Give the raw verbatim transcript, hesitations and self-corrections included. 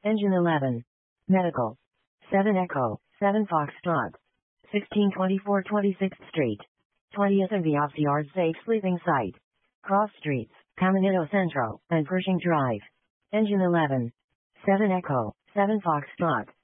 Engine eleven. Medical. seven Echo, seven Foxtrot. sixteen twenty-four twenty-sixth Street. twentieth and the Yard Safe Sleeping Site. Cross Streets, Caminito Centro, and Pershing Drive. Engine eleven. seven Echo, seven Foxtrot.